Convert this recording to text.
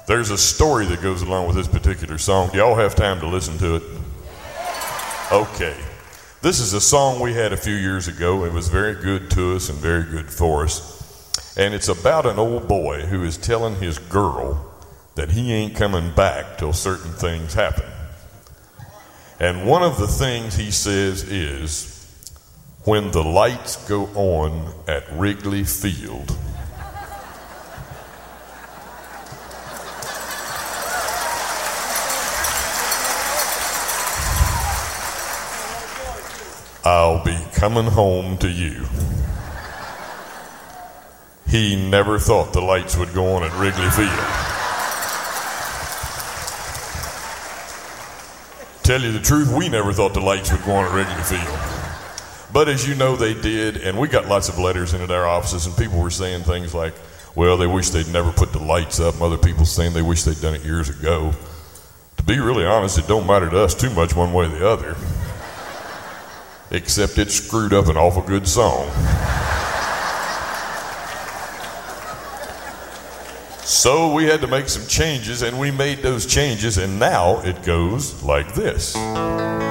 There's a story that goes along with this particular song. Do y'all have time to listen to it? Okay. This is a song we had a few years ago. It was very good to us and very good for us. And it's about an old boy who is telling his girl that he ain't coming back till certain things happen. And one of the things he says is, when the lights go on at Wrigley Field, I'll be coming home to you. He never thought the lights would go on at Wrigley Field. Tell you the truth, we never thought the lights would go on at Wrigley Field. But as you know, they did, and we got lots of letters in at our offices, and people were saying things like, well, they wish they'd never put the lights up, and other people saying they wish they'd done it years ago. To be really honest, it don't matter to us too much one way or the other. Except it screwed up an awful good song. So we had to make some changes, and we made those changes, and now it goes like this.